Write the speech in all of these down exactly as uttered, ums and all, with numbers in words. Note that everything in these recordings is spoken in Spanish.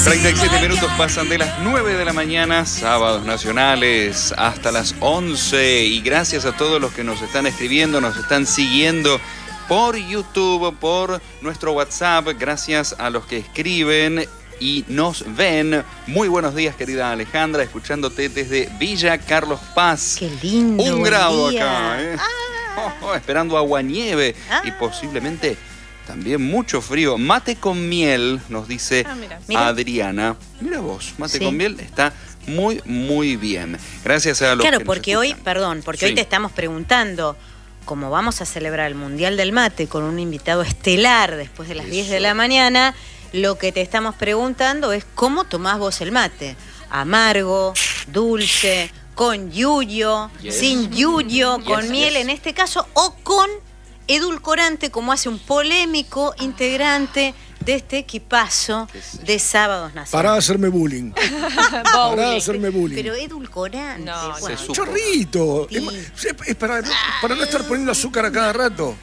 treinta y siete minutos pasan de las nueve de la mañana, sábados nacionales, hasta las once. Y gracias a todos los que nos están escribiendo, nos están siguiendo por YouTube, por nuestro WhatsApp. Gracias a los que escriben y nos ven. Muy buenos días, querida Alejandra, escuchándote desde Villa Carlos Paz. Qué lindo. Un grado día. acá, ¿eh? Ah. Oh, oh, esperando aguanieve Ah. y posiblemente también mucho frío. Mate con miel, nos dice Ah, mira. Mira. Adriana. Mira vos, mate Sí. con miel está muy, muy bien. Gracias a los Claro, que nos porque hoy, escuchan. perdón, porque Sí. hoy te estamos preguntando, como vamos a celebrar el Mundial del Mate con un invitado estelar después de las Eso. diez de la mañana, lo que te estamos preguntando es cómo tomás vos el mate. Amargo, dulce, con yuyo, Yes. sin yuyo, Yes, con miel yes. en este caso, o con edulcorante, como hace un polémico integrante de este equipazo ¿Qué es eso? de Sábados Nacionales. Pará de hacerme bullying. Pará de hacerme bullying. Pero edulcorante. No, bueno. se supo. Chorrito. Sí. Es, ma- es para, para no estar poniendo azúcar a cada rato.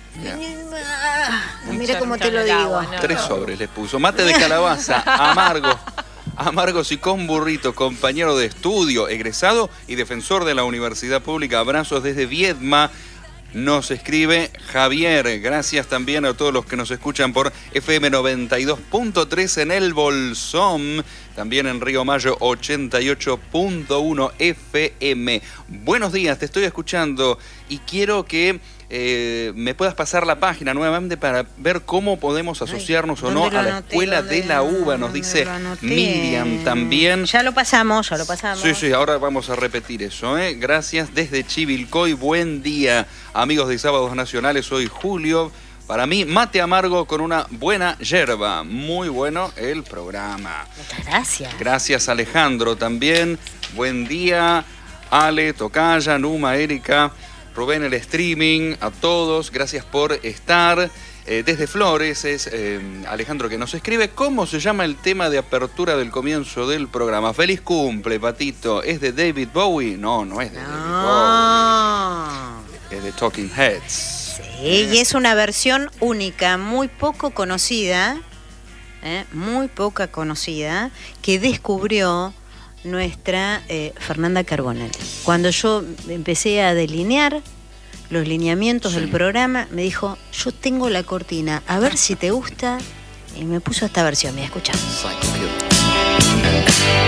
Ah, Un mira cómo te chorrito lo en el digo. agua, no. Tres sobres les puso. Mate de calabaza, amargo. Amargos y con burrito, compañero de estudio, egresado y defensor de la Universidad Pública. Abrazos desde Viedma. Nos escribe Javier. Gracias también a todos los que nos escuchan por F M noventa y dos punto tres en El Bolsón. También en Río Mayo ochenta y ocho punto uno F M. Buenos días, te estoy escuchando y quiero que eh, me puedas pasar la página nuevamente para ver cómo podemos asociarnos Ay, o no ¿dónde a lo la anoté? Escuela ¿Dónde- de la Uva, nos dónde dice lo anoté? Miriam también. Ya lo pasamos, ya lo pasamos. Sí, sí, ahora vamos a repetir eso, ¿eh? Gracias desde Chivilcoy, buen día, amigos de Sábados Nacionales, soy Julio. Para mí, mate amargo con una buena yerba. Muy bueno el programa. Muchas gracias. Gracias, Alejandro, también. Buen día, Ale, Tocaya, Numa, Erika, Rubén, el streaming, a todos. Gracias por estar. Eh, desde Flores es eh, Alejandro que nos escribe. ¿Cómo se llama el tema de apertura del comienzo del programa? Feliz cumple, Patito. ¿Es de David Bowie? No, no es de David No. Bowie. Es de Talking Heads. Sí, y es una versión única, muy poco conocida, ¿eh? muy poca conocida, que descubrió nuestra eh, Fernanda Carbonell. Cuando yo empecé a delinear los lineamientos Sí. del programa, me dijo, yo tengo la cortina, a ver si te gusta, y me puso esta versión, mira, escucha. Psycho Killer.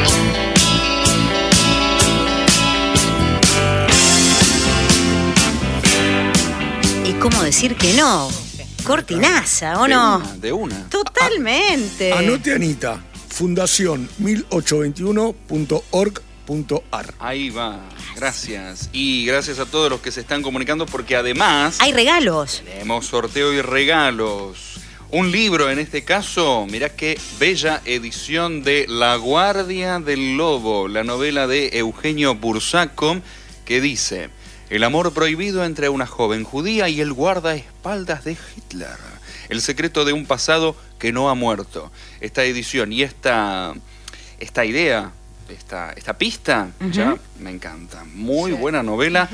¿Y cómo decir que no? Cortinaza, ¿o De no? una, de una. Totalmente. Anote, Anita. Fundación mil ochocientos veintiuno punto org punto ar. Ahí va, gracias. Y gracias a todos los que se están comunicando porque además Hay regalos. tenemos sorteo y regalos. Un libro, en este caso, mirá qué bella edición de La Guardia del Lobo, la novela de Eugenio Bursaco, que dice: el amor prohibido entre una joven judía y el guardaespaldas de Hitler. El secreto de un pasado que no ha muerto. Esta edición y esta, esta idea, esta, esta pista, Ujú. ya me encanta. Muy Sí. buena novela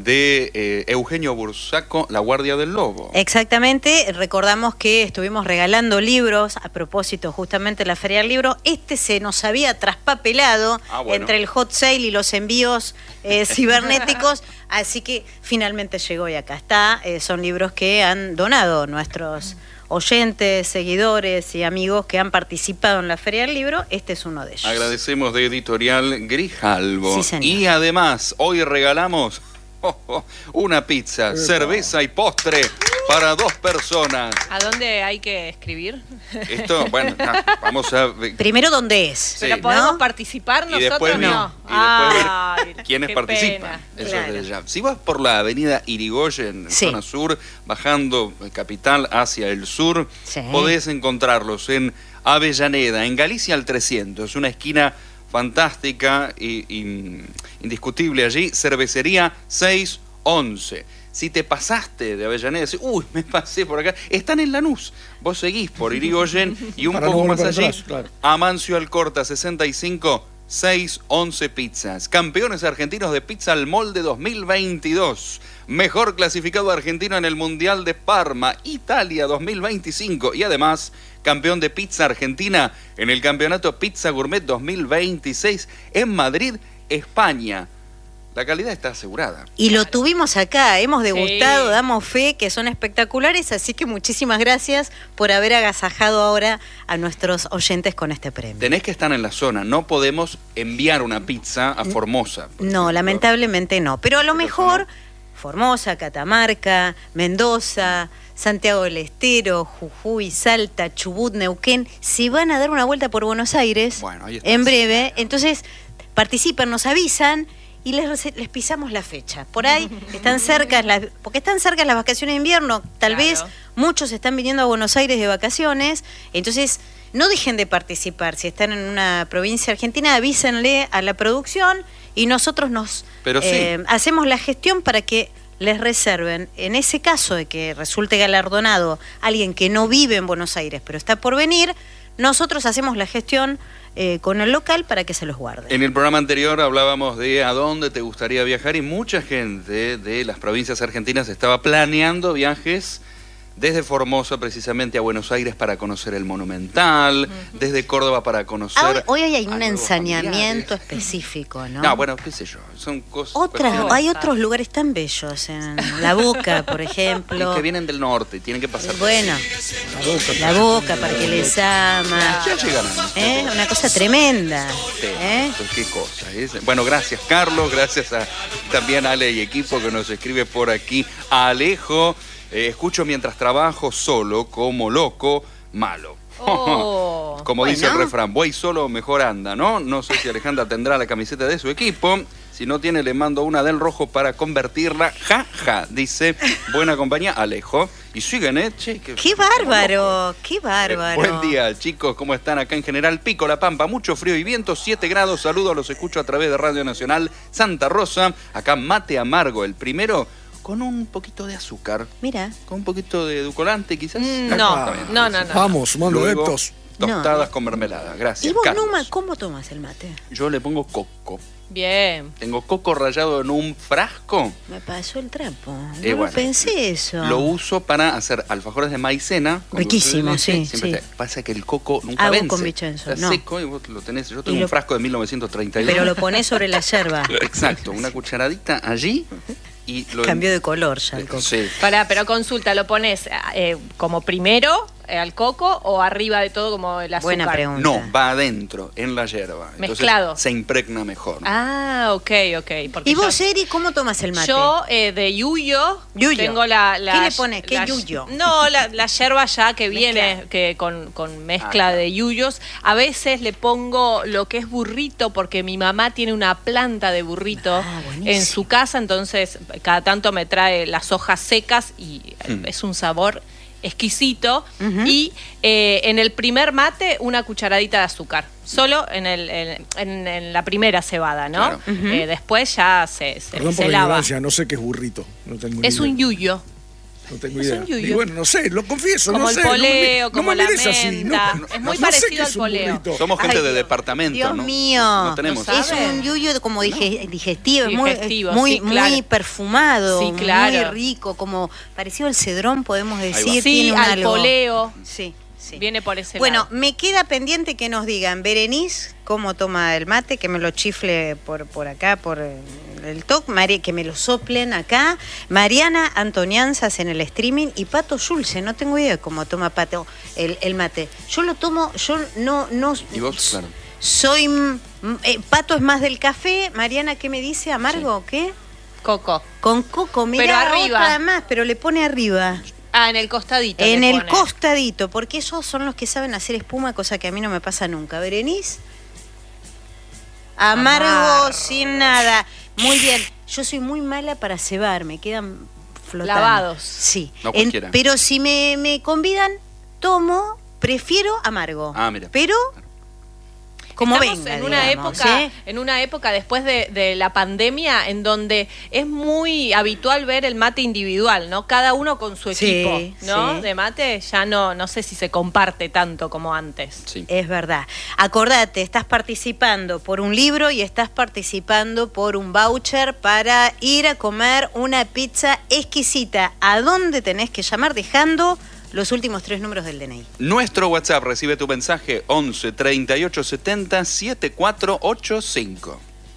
de eh, Eugenio Bursaco, La Guardia del Lobo. Exactamente, recordamos que estuvimos regalando libros a propósito justamente de la Feria del Libro. Este se nos había traspapelado Ah, bueno. entre el hot sale y los envíos eh, cibernéticos, así que finalmente llegó y acá está. Eh, son libros que han donado nuestros oyentes, seguidores y amigos que han participado en la Feria del Libro. Este es uno de ellos. Agradecemos de Editorial Grijalbo. Sí, señor. Y además, hoy regalamos oh, oh, una pizza, Epa. cerveza y postre para dos personas. ¿A dónde hay que escribir? Esto, bueno, ya, vamos a ver Primero, ¿dónde es? Sí. ¿Pero podemos ¿No? participar y nosotros? después, vi- no. y después Ay, ver quiénes qué participan. pena. Eso Claro. desde ya. Si vas por la avenida Irigoyen, Sí. zona sur, bajando eh, capital hacia el sur, Sí. podés encontrarlos en Avellaneda, en Galicia al trescientos, una esquina fantástica y, y indiscutible allí, cervecería seiscientos once. Si te pasaste de Avellaneda, decís, uy, me pasé por acá, están en Lanús. Vos seguís por Irigoyen y un Para no poco volver más para allí, atrás, claro. Amancio Alcorta sesenta y cinco, seis once Pizzas. Campeones argentinos de pizza al molde dos mil veintidós. Mejor clasificado argentino en el Mundial de Parma, Italia dos mil veinticinco. Y además, campeón de pizza argentina en el Campeonato Pizza Gourmet dos mil veintiséis en Madrid, España. La calidad está asegurada. Y lo tuvimos acá, hemos degustado, Sí. damos fe que son espectaculares, así que muchísimas gracias por haber agasajado ahora a nuestros oyentes con este premio. Tenés que estar en la zona, no podemos enviar una pizza a Formosa. por No, ejemplo. lamentablemente no, pero a lo Pero mejor no. Formosa, Catamarca, Mendoza, Santiago del Estero, Jujuy, Salta, Chubut, Neuquén, se van a dar una vuelta por Buenos Aires Bueno, ahí está. en breve, entonces participan, nos avisan y les, les pisamos la fecha. Por ahí están cerca, las, porque están cerca las vacaciones de invierno, tal Claro. vez muchos están viniendo a Buenos Aires de vacaciones, entonces no dejen de participar. Si están en una provincia argentina, avísenle a la producción y nosotros nos Pero sí. eh, hacemos la gestión para que les reserven. En ese caso de que resulte galardonado alguien que no vive en Buenos Aires, pero está por venir, nosotros hacemos la gestión eh, con el local para que se los guarden. En el programa anterior hablábamos de a dónde te gustaría viajar y mucha gente de las provincias argentinas estaba planeando viajes desde Formosa precisamente a Buenos Aires para conocer el Monumental, uh-huh. desde Córdoba para conocer... Ah, hoy, hoy hay un a nuevos ensañamiento familiares. específico, ¿no? No, bueno, qué sé yo, son cosas... Otras, cuestiones hay otros lugares tan bellos, en La Boca, por ejemplo. que vienen del norte, tienen que pasar... Bueno, La Boca, Parque Lezama. Ya llegarán. ¿Eh? Una cosa tremenda. ¿eh? Pues qué cosa es. Bueno, gracias Carlos, gracias a también a Ale y equipo que nos escribe por aquí. A Alejo, eh, escucho mientras trabajo solo, como loco, malo. Oh. Como dice el Bueno. refrán, voy solo, mejor anda, ¿no? No sé si Alejandra tendrá la camiseta de su equipo. Si no tiene, le mando una del rojo para convertirla. Ja, ja, dice, buena compañía, Alejo. Y siguen, ¿eh? Che, que- ¡Qué bárbaro! ¡Qué bárbaro! Eh, buen día, chicos. ¿Cómo están acá en General Pico, La Pampa? Mucho frío y viento, siete grados. Saludos, los escucho a través de Radio Nacional Santa Rosa. Acá mate amargo, el primero, con un poquito de azúcar. Mira. Con un poquito de edulcorante, quizás. Mm, Ah, no, está bien. no, no, no. Vamos, sumando Luego, adeptos. tostadas No. con mermelada. Gracias, ¿Y vos, Carlos. Numa, cómo tomas el mate? Yo le pongo coco. Bien. Tengo coco rallado en un frasco. Me pasó el trapo. No Eh, lo bueno, pensé eso. Lo uso para hacer alfajores de maicena. con Riquísimo, dulce de leche. sí, Siempre sí. te- Pasa que el coco nunca Hago vence. con Vincenzo, Está no. seco y vos lo tenés. Yo tengo Y lo- un frasco de mil novecientos treinta y dos. Pero lo ponés sobre la yerba. Exacto, una cucharadita allí y lo... Cambió de color ya el coco. Sí. Pará, pero consulta, ¿lo pones eh, como primero eh, al coco o arriba de todo como el azúcar? Buena pregunta. No, va adentro, en la yerba. Entonces, Mezclado. se impregna mejor. Ah, ok, ok. Porque ¿Y vos, yo, Eri, cómo tomas el mate? yo eh, de yuyo, Yuyo. tengo la, la... ¿Qué le pones? ¿Qué la- yuyo? No, la, la yerba ya que viene Mezcla. que con, con mezcla Ah, de yuyos. A veces le pongo lo que es burrito porque mi mamá tiene una planta de burrito Ah, buenísimo. en su casa, entonces cada tanto me trae las hojas secas y eh, Mm. es un sabor exquisito. Ujú. Y eh, en el primer mate una cucharadita de azúcar, solo en, el, en, en- en la primera cebada, ¿no? Claro. Ujú. Eh, después ya se, se, Perdón se por la lava. ignorancia, no sé qué es burrito. No tengo ni Es idea. un yuyo. No tengo es idea. un yuyo. Y bueno, no sé, lo confieso, Como no el sé. no me- poleo, no como me la mires así, menta. no- Es muy no sé parecido qué al es un poleo. burrito. Somos gente Ay, de Dios. departamento, Dios ¿no? mío. No tenemos ¿No Es saben? un yuyo como dige- digestivo, es muy, Digestivo, muy, sí, claro. muy perfumado, Sí, claro. muy rico, como parecido al cedrón, podemos va. decir. Sí, tiene un al algo. poleo. Sí, sí. Viene por ese Bueno, lado. me queda pendiente que nos digan, Berenice, cómo toma el mate, que me lo chifle por, por acá, por eh, el toque, Mari- que me lo soplen acá. Mariana Antonianzas en el streaming y Pato Schulze, no tengo idea de cómo toma Pato el, el mate. Yo lo tomo, yo no, no Y vos, claro. soy, mm, eh, Pato es más del café, Mariana, ¿qué me dice? ¿Amargo o qué? Coco. Con coco, mira, Pero arriba. otra más, pero le pone arriba. Ah, en el costadito. En le el pone. costadito, porque esos son los que saben hacer espuma, cosa que a mí no me pasa nunca. Berenice, amargo, Amargo. sin nada. Muy bien, yo soy muy mala para cebar, me quedan flotando. Lavados. Sí, No En- cualquiera. pero si me, me convidan, tomo, prefiero amargo. Ah, mira. Pero como Estamos venga, en una digamos, época, ¿sí? en una época después de, de la pandemia en donde es muy habitual ver el mate individual, ¿no? Cada uno con su equipo, Sí, ¿no? sí. De mate ya no, no sé si se comparte tanto como antes. Sí. Es verdad. Acordate, estás participando por un libro y estás participando por un voucher para ir a comer una pizza exquisita. ¿A dónde tenés que llamar? Dejando los últimos tres números del D N I. Nuestro WhatsApp recibe tu mensaje once treinta y ocho setenta setenta y cuatro ochenta y cinco.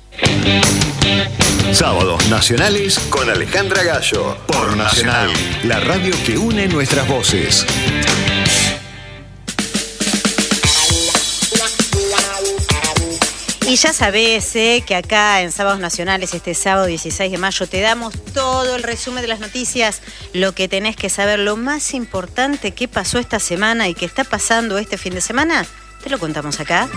Sábados nacionales con Alejandra Gallo. Por Nacional, la radio que une nuestras voces. Y ya sabés eh, que acá en Sábados Nacionales, este sábado dieciséis de mayo, te damos todo el resumen de las noticias, lo que tenés que saber, lo más importante que pasó esta semana y que está pasando este fin de semana, te lo contamos acá.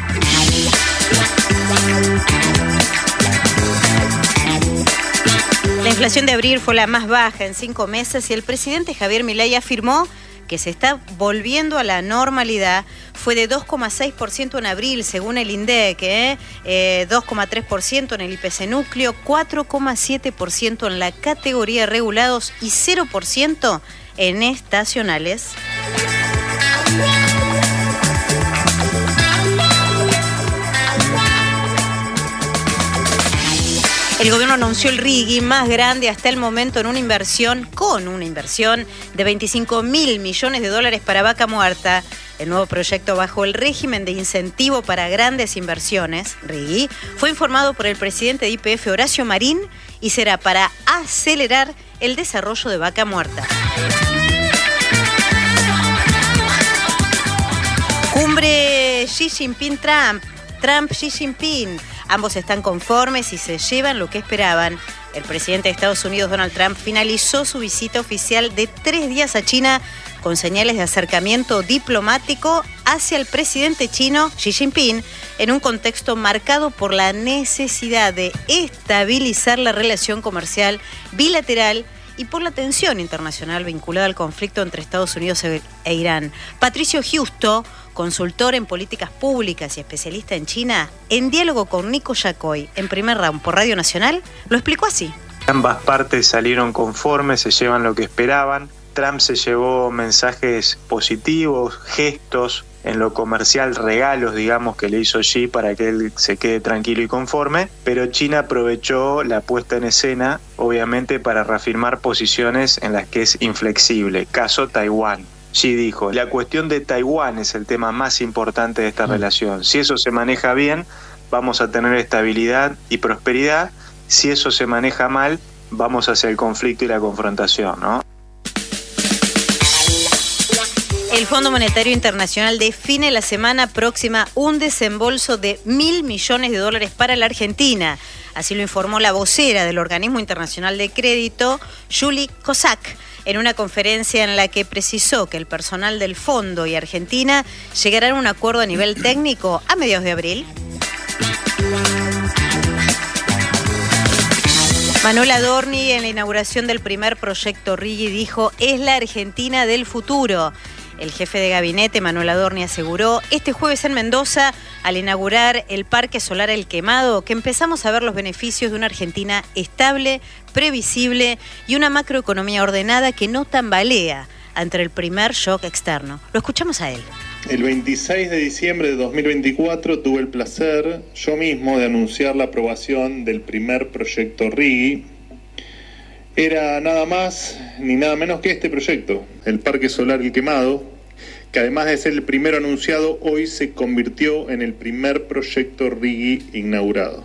La inflación de abril fue la más baja en cinco meses y el presidente Javier Milei afirmó que se está volviendo a la normalidad. Fue de dos coma seis por ciento en abril, según el INDEC, ¿eh? Eh, dos coma tres por ciento en el I P C núcleo, cuatro coma siete por ciento en la categoría regulados y cero por ciento en estacionales. El gobierno anunció el RIGI más grande hasta el momento en una inversión, con una inversión de veinticinco mil millones de dólares para Vaca Muerta. El nuevo proyecto bajo el régimen de incentivo para grandes inversiones, RIGI, fue informado por el presidente de Y P F, Horacio Marín, y será para acelerar el desarrollo de Vaca Muerta. Cumbre Xi Jinping-Trump. Trump-Xi Jinping. Ambos están conformes y se llevan lo que esperaban. El presidente de Estados Unidos, Donald Trump, finalizó su visita oficial de tres días a China con señales de acercamiento diplomático hacia el presidente chino, Xi Jinping, en un contexto marcado por la necesidad de estabilizar la relación comercial bilateral y por la tensión internacional vinculada al conflicto entre Estados Unidos e Irán. Patricio Justo, consultor en políticas públicas y especialista en China, en diálogo con Nico Yacoy, en Primer Round por Radio Nacional, lo explicó así. Ambas partes salieron conformes, se llevan lo que esperaban. Trump se llevó mensajes positivos, gestos, en lo comercial regalos, digamos, que le hizo Xi para que él se quede tranquilo y conforme, pero China aprovechó la puesta en escena, obviamente, para reafirmar posiciones en las que es inflexible, caso Taiwán. Xi dijo, la cuestión de Taiwán es el tema más importante de esta mm. relación. Si eso se maneja bien, vamos a tener estabilidad y prosperidad. Si eso se maneja mal, vamos hacia el conflicto y la confrontación, ¿no? El Fondo Monetario Internacional define la semana próxima un desembolso de mil millones de dólares para la Argentina. Así lo informó la vocera del Organismo Internacional de Crédito, Julie Kozak, en una conferencia en la que precisó que el personal del fondo y Argentina llegarán a un acuerdo a nivel técnico a mediados de abril. Manuel Adorni, en la inauguración del primer proyecto RIGI, dijo: es la Argentina del futuro. El jefe de gabinete, Manuel Adorni, aseguró este jueves en Mendoza, al inaugurar el Parque Solar El Quemado, que empezamos a ver los beneficios de una Argentina estable, previsible y una macroeconomía ordenada que no tambalea ante el primer shock externo. Lo escuchamos a él. El veintiséis de diciembre de dos mil veinticuatro tuve el placer yo mismo de anunciar la aprobación del primer proyecto RIGI. Era nada más ni nada menos que este proyecto, el Parque Solar El Quemado, que además de ser el primero anunciado, hoy se convirtió en el primer proyecto RIGI inaugurado.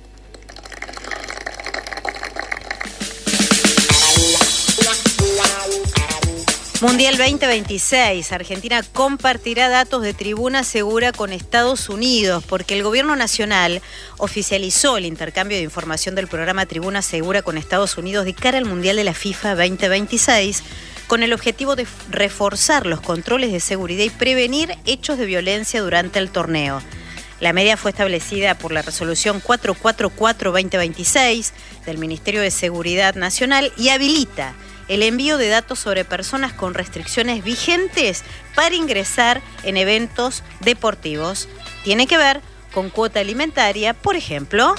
Mundial veinte veintiséis. Argentina compartirá datos de Tribuna Segura con Estados Unidos porque el gobierno nacional oficializó el intercambio de información del programa Tribuna Segura con Estados Unidos de cara al Mundial de la FIFA veinte veintiséis con el objetivo de reforzar los controles de seguridad y prevenir hechos de violencia durante el torneo. La medida fue establecida por la resolución cuatrocientos cuarenta y cuatro barra veinte veintiséis del Ministerio de Seguridad Nacional y habilita el envío de datos sobre personas con restricciones vigentes para ingresar en eventos deportivos. Tiene que ver con cuota alimentaria, por ejemplo.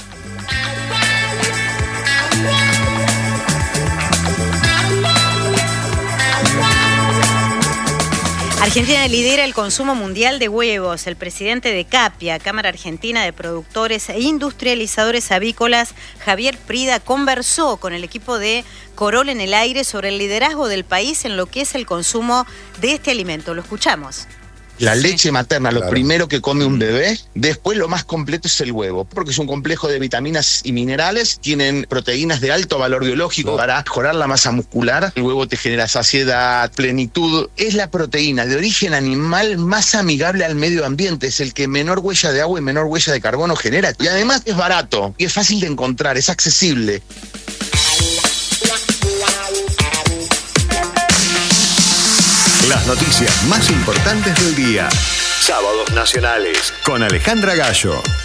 Argentina lidera el consumo mundial de huevos. El presidente de CAPIA, Cámara Argentina de Productores e Industrializadores Avícolas, Javier Prida, conversó con el equipo de Corol en el Aire sobre el liderazgo del país en lo que es el consumo de este alimento. Lo escuchamos. La leche materna, lo Claro. primero que come un bebé, después lo más completo es el huevo, porque es un complejo de vitaminas y minerales, tienen proteínas de alto valor biológico para mejorar la masa muscular, el huevo te genera saciedad, plenitud, es la proteína de origen animal más amigable al medio ambiente, es el que menor huella de agua y menor huella de carbono genera, y además es barato, y es fácil de encontrar, es accesible. Las noticias más importantes del día. Sábados Nacionales con Alejandra Gallo.